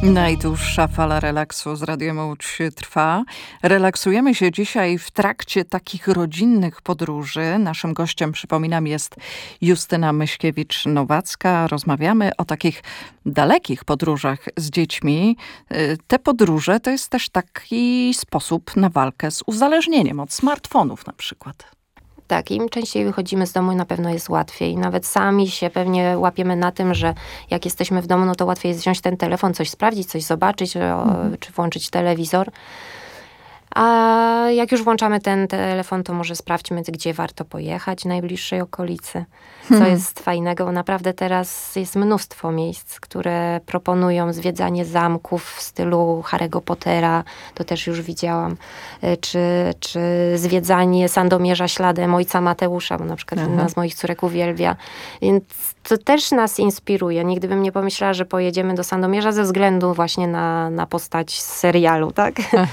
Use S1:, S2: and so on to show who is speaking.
S1: Najdłuższa fala relaksu z Radiem Łódź trwa. Relaksujemy się dzisiaj w trakcie takich rodzinnych podróży. Naszym gościem, przypominam, jest Justyna Myśkiewicz-Nowacka. Rozmawiamy o takich dalekich podróżach z dziećmi. Te podróże to jest też taki sposób na walkę z uzależnieniem od smartfonów na przykład.
S2: Tak, im częściej wychodzimy z domu, na pewno jest łatwiej. Nawet sami się pewnie łapiemy na tym, że jak jesteśmy w domu, no to łatwiej jest wziąć ten telefon, coś sprawdzić, coś zobaczyć, czy włączyć telewizor. A jak już włączamy ten telefon, to może sprawdźmy, gdzie warto pojechać w najbliższej okolicy. Co jest fajnego, bo naprawdę teraz jest mnóstwo miejsc, które proponują zwiedzanie zamków w stylu Harry'ego Pottera, to też już widziałam, czy zwiedzanie Sandomierza śladem ojca Mateusza, bo na przykład jedna z moich córek uwielbia. Więc to też nas inspiruje. Nigdy bym nie pomyślała, że pojedziemy do Sandomierza ze względu właśnie na postać z serialu, tak?